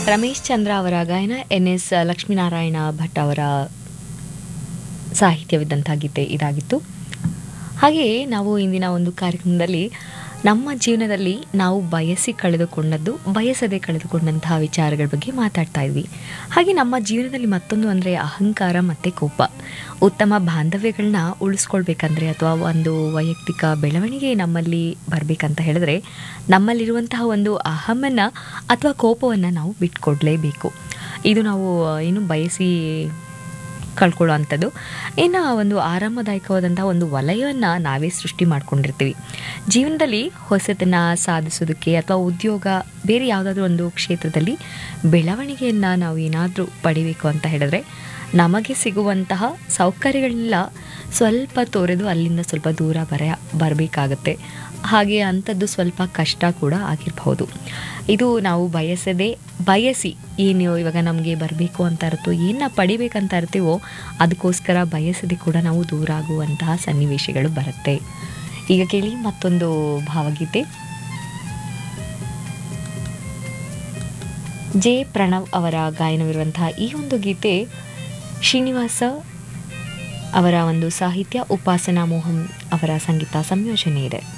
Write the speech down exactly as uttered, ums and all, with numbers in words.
ರಮೇಶ್ ಚಂದ್ರ ಅವರ ಗಾಯನ, N S Lakshminarayana Bhat ಅವರ ಸಾಹಿತ್ಯವಿದ್ದಂಥ ಗೀತೆ ಇದಾಗಿತ್ತು. ಹಾಗೆಯೇ ನಾವು ಇಂದಿನ ಒಂದು ಕಾರ್ಯಕ್ರಮದಲ್ಲಿ ನಮ್ಮ ಜೀವನದಲ್ಲಿ ನಾವು ಬಯಸಿ ಕಳೆದುಕೊಂಡದ್ದು, ಬಯಸದೆ ಕಳೆದುಕೊಂಡಂತಹ ವಿಚಾರಗಳ ಬಗ್ಗೆ ಮಾತಾಡ್ತಾ ಇದ್ವಿ. ಹಾಗೆ ನಮ್ಮ ಜೀವನದಲ್ಲಿ ಮತ್ತೊಂದು ಅಂದರೆ ಅಹಂಕಾರ ಮತ್ತು ಕೋಪ. ಉತ್ತಮ ಬಾಂಧವ್ಯಗಳನ್ನ ಉಳಿಸ್ಕೊಳ್ಬೇಕಂದ್ರೆ ಅಥವಾ ಒಂದು ವೈಯಕ್ತಿಕ ಬೆಳವಣಿಗೆ ನಮ್ಮಲ್ಲಿ ಬರಬೇಕಂತ ಹೇಳಿದ್ರೆ ನಮ್ಮಲ್ಲಿರುವಂತಹ ಒಂದು ಅಹಮನ್ನು ಅಥವಾ ಕೋಪವನ್ನು ನಾವು ಬಿಟ್ಕೊಡ್ಲೇಬೇಕು. ಇದು ನಾವು ಏನು ಬಯಸಿ ಕಳ್ಕೊಳ್ಳೋ ಅಂಥದ್ದು. ಇನ್ನು ಒಂದು ಆರಾಮದಾಯಕವಾದಂಥ ಒಂದು ವಲಯವನ್ನು ನಾವೇ ಸೃಷ್ಟಿ ಮಾಡ್ಕೊಂಡಿರ್ತೀವಿ. ಜೀವನದಲ್ಲಿ ಹೊಸತನ್ನು ಸಾಧಿಸೋದಕ್ಕೆ ಅಥವಾ ಉದ್ಯೋಗ ಬೇರೆ ಯಾವುದಾದ್ರೂ ಒಂದು ಕ್ಷೇತ್ರದಲ್ಲಿ ಬೆಳವಣಿಗೆಯನ್ನು ನಾವು ಏನಾದರೂ ಪಡಿಬೇಕು ಅಂತ ಹೇಳಿದ್ರೆ ನಮಗೆ ಸಿಗುವಂತಹ ಸೌಕರ್ಯಗಳೆಲ್ಲ ಸ್ವಲ್ಪ ತೊರೆದು ಅಲ್ಲಿಂದ ಸ್ವಲ್ಪ ದೂರ ಬರ ಬರಬೇಕಾಗತ್ತೆ. ಹಾಗೆ ಅಂಥದ್ದು ಸ್ವಲ್ಪ ಕಷ್ಟ ಕೂಡ ಆಗಿರಬಹುದು. ಇದು ನಾವು ಬಯಸದೆ ಬಯಸಿ ಏನು ಇವಾಗ ನಮಗೆ ಬರಬೇಕು ಅಂತ ಇರುತ್ತೋ, ಏನು ಪಡಿಬೇಕಂತ ಇರ್ತೀವೋ ಅದಕ್ಕೋಸ್ಕರ ಬಯಸದೆ ಕೂಡ ನಾವು ದೂರ ಆಗುವಂತಹ ಸನ್ನಿವೇಶಗಳು ಬರುತ್ತೆ. ಈಗ ಕೇಳಿ ಮತ್ತೊಂದು ಭಾವಗೀತೆ. ಜೆ ಪ್ರಣವ್ ಅವರ ಗಾಯನವಿರುವಂತಹ ಈ ಒಂದು ಗೀತೆ ಶ್ರೀನಿವಾಸ ಅವರ ಒಂದು ಸಾಹಿತ್ಯ, ಉಪಾಸನಾ ಮೋಹನ್ ಅವರ ಸಂಗೀತ ಸಂಯೋಜನೆ ಇದೆ.